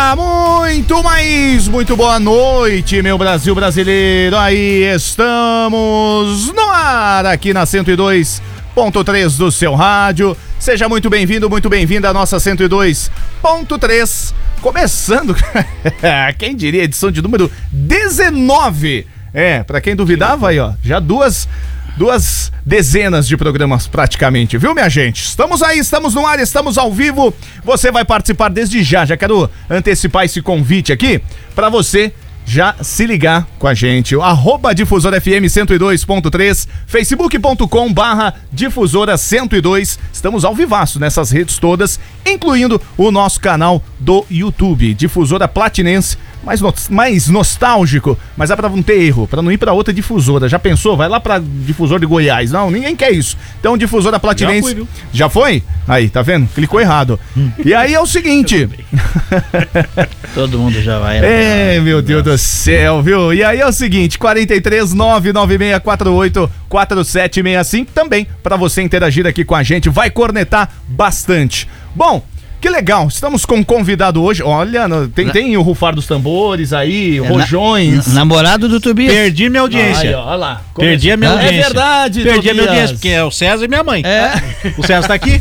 Olá, muito boa noite, meu Brasil brasileiro. Aí estamos no ar aqui na 102.3 do seu rádio. Seja muito bem-vindo, muito bem-vinda à nossa 102.3. Começando, quem diria, edição de número 19. Pra quem duvidava aí, ó, já duas dezenas de programas praticamente, viu, minha gente? Estamos aí, estamos no ar, estamos ao vivo. Você vai participar desde já. Já quero antecipar esse convite aqui para você já se ligar com a gente. O @Difusora FM 102.3, facebook.com/Difusora 102. Estamos ao vivaço nessas redes todas, incluindo o nosso canal do YouTube, Difusora Platinense, mais nostálgico, mas é pra não ter erro, pra não ir pra outra difusora. Já pensou? Vai lá pra difusora de Goiás. Não, ninguém quer isso. Então, Difusora Platinense. Já fui, viu? Já foi? Aí, tá vendo? Clicou errado. E aí é o seguinte. Todo mundo já vai. Meu Deus do céu, viu? E aí é o seguinte, 43996484765 também pra você interagir aqui com a gente. Vai cornetar bastante. Bom, que legal, estamos com um convidado hoje. Olha, tem o rufar dos tambores aí, rojões. Namorado do Tobias. Perdi minha audiência. Aí, ó, olha lá. Perdi a minha audiência. É verdade, Perdi a minha audiência, porque é o César e minha mãe. O César tá aqui.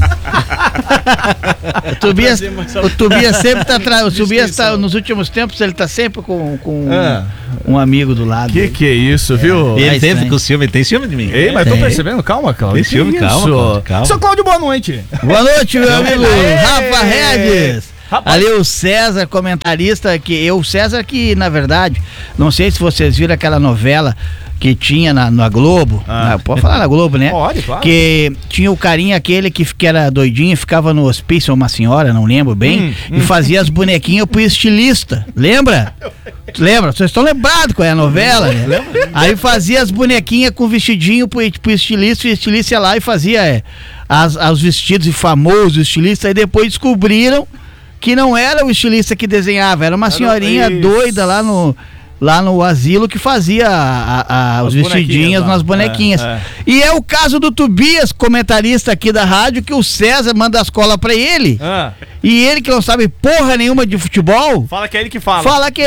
O Tobias sempre tá atrás. O Tobias tá, nos últimos tempos, ele tá sempre com um amigo do lado. Que é isso, viu? Ele sempre com ciúme, ele tem ciúme de mim. Ei, mas tô percebendo, calma, Cláudio. Tem ciúme, calma. Seu Cláudio, boa noite. Boa noite, meu amigo Rafa Regis. Ali o César, comentarista, o César que, na verdade, não sei se vocês viram aquela novela que tinha na Globo, pode falar na Globo, né? Pode, claro. Que tinha o carinha aquele que era doidinho, ficava no hospício, uma senhora, não lembro bem, e fazia as bonequinhas pro estilista, lembra? Lembra? Vocês estão lembrados qual é a novela? Né? Aí fazia as bonequinhas com vestidinho pro estilista, e o estilista ia lá e fazia os vestidos, e famosos estilistas, aí depois descobriram que não era o estilista que desenhava, era uma senhorinha doida lá no asilo que fazia os vestidinhos nas bonequinhas. E é o caso do Tobias, comentarista aqui da rádio, que o César manda as colas pra ele. E ele, que não sabe porra nenhuma de futebol, fala que é ele que fala.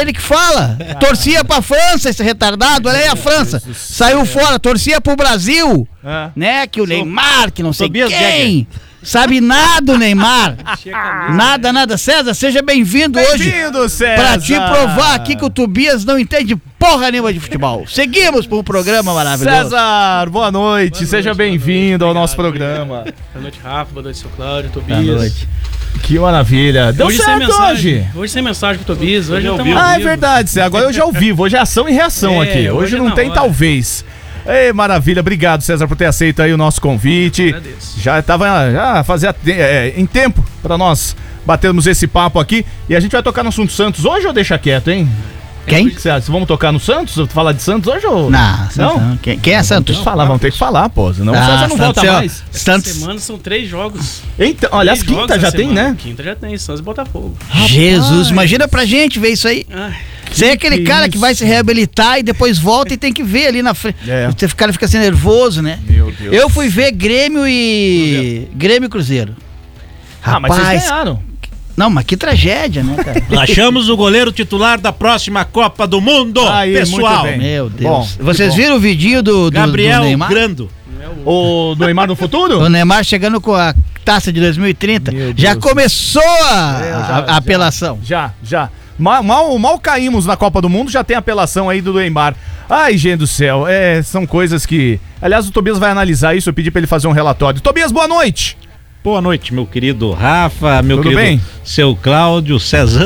Torcia pra França, esse retardado. Olha aí a França. Saiu fora, torcia pro Brasil. Né? Que o Neymar, que não sei Tobias quem. Sabe nada o Neymar. Nada. César, seja bem-vindo hoje. Bem-vindo, César. Pra te provar aqui que o Tobias não entende porra nenhuma de futebol. Seguimos para um programa maravilhoso. César, boa noite. Seja bem-vindo ao nosso programa. Boa noite, Rafa. Boa noite, seu Cláudio, Tobias. Boa noite. Que maravilha. Deu hoje certo sem mensagem. hoje. Hoje sem mensagem pro Tobias. Hoje eu é verdade. Agora hoje é ao vivo. Hoje é ação e reação aqui. Hoje não tem talvez. Ei, maravilha, obrigado, César, por ter aceito aí o nosso convite. Agradeço. Já fazia em tempo para nós batermos esse papo aqui. E a gente vai tocar no assunto Santos hoje ou deixa quieto, hein? Quem? Vamos tocar no Santos? Falar de Santos hoje ou... Não. Quem é Santos? Vamos ter que falar, pô. Senão o César não volta mais. Essa semana são 3 jogos. Então, aliás, quinta já tem, né? Quinta já tem, Santos e Botafogo. Jesus, imagina pra gente ver isso aí. Você é aquele cara que vai se reabilitar e depois volta e tem que ver ali na frente. Você fica assim nervoso, né? Meu Deus. Eu fui ver Grêmio e Cruzeiro. Mas vocês ganharam. Não, mas que tragédia, né, cara? Achamos o goleiro titular da próxima Copa do Mundo, pessoal. Muito bem. Meu Deus. Bom, vocês viram o vidinho do Gabriel Neymar? Grando. O do Neymar no futuro? O Neymar chegando com a taça de 2030. Já começou a apelação. Já. Mal caímos na Copa do Mundo, já tem apelação aí do Neymar. Ai, gente do céu, são coisas que... Aliás, o Tobias vai analisar isso, eu pedi pra ele fazer um relatório. Tobias, boa noite! Boa noite, meu querido Rafa, meu Tudo querido bem? Seu Cláudio, César,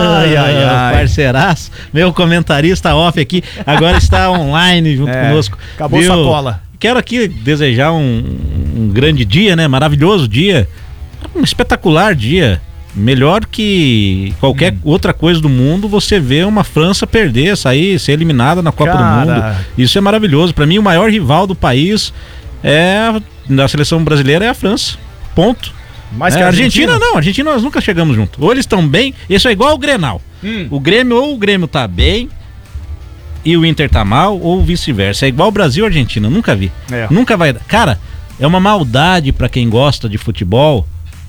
parceiraço, meu comentarista off aqui, agora está online junto conosco. Acabou sua cola. Quero aqui desejar um grande dia, né? Maravilhoso dia, um espetacular dia. Melhor que qualquer outra coisa do mundo, você vê uma França perder, ser eliminada na Copa do Mundo. Isso é maravilhoso. Para mim, o maior rival do país da seleção brasileira é a França. Ponto. Mais que a Argentina não, a Argentina nós nunca chegamos junto. Ou eles estão bem, isso é igual ao Grenal. O Grêmio tá bem e o Inter tá mal, ou vice-versa. É igual o Brasil e a Argentina, nunca vi. Nunca vai. Cara, é uma maldade pra quem gosta de futebol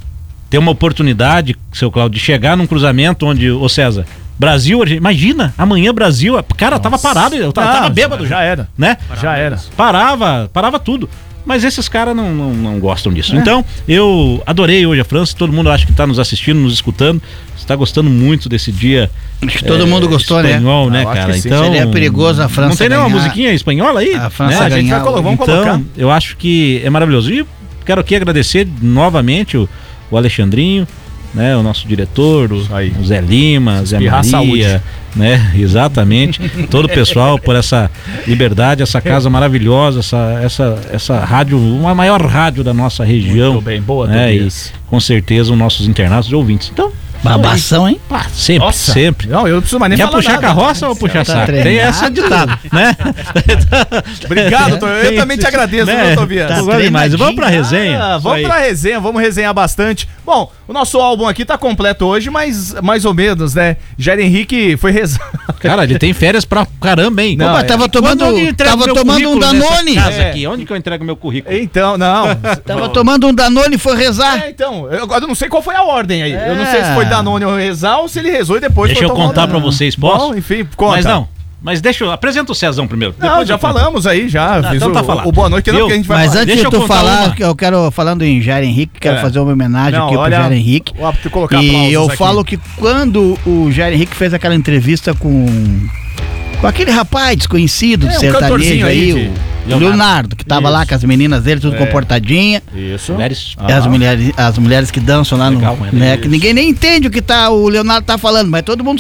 ter uma oportunidade, seu Cláudio, de chegar num cruzamento onde, ô César, Brasil, imagina, amanhã Brasil, cara, tava parado, eu tava bêbado. Já era, né? Já era. Parava tudo. Mas esses caras não gostam disso. Então, eu adorei hoje a França, todo mundo acho que tá nos assistindo, nos escutando, está gostando muito desse dia. Acho que todo mundo gostou, espanhol, né? Cara? Então, seria perigoso a França. Não tem nenhuma musiquinha espanhola aí? A França né? A gente vamos colocar. Então, eu acho que é maravilhoso. E quero aqui agradecer novamente o Alexandrinho, né, o nosso diretor, o Zé Lima, Zé Maria, saúde. Né, exatamente, todo o pessoal por essa liberdade, essa casa maravilhosa, essa rádio, uma maior rádio da nossa região. Muito bem, boa, né, e com certeza os nossos internados e ouvintes. Então, babação, hein? Sempre, Nossa. sempre. Não, eu não preciso mais nem Quer falar puxar nada. carroça ou puxar saco? treinado. Tem essa ditado, né? Obrigado, eu também te agradeço, viu, Tobias? Tá Vamos demais. Vamos pra resenha. Vamos pra resenha, vamos resenhar bastante. Bom, o nosso álbum aqui tá completo hoje, mas mais ou menos, né? Jair Henrique foi rezar. Cara, ele tem férias pra caramba, hein? Não, Opa, tava tomando um Danone. Aqui. Onde que eu entrego meu currículo? Então, não. Tava tomando um Danone e foi rezar. Então, agora eu não sei qual foi a ordem aí. Eu não sei se foi Danone ou rezar ou se ele rezou e depois Deixa foi eu tomar contar pra vocês, posso? Bom, enfim, conta. Mas não. Mas deixa eu... Apresenta o Cezão primeiro. Não, depois já eu conto. falamos aí, já. Fiz então tá falado. o boa noite, que não, porque a gente vai Mas falar. antes Deixa de eu tu contar falar, uma. que eu quero, falando em Jair Henrique, quero fazer uma homenagem Não, aqui pro olha, Jair Henrique. Vou colocar E aplausos eu aqui. falo que quando o Jair Henrique fez aquela entrevista com aquele rapaz desconhecido do um sertanejo cantorzinho aí, aí o Leonardo, que tava Isso. lá com as meninas dele, tudo comportadinha. Isso. Mulheres. E as mulheres que dançam lá Legal, no. Né, que ninguém nem entende o que o Leonardo tá falando, mas todo mundo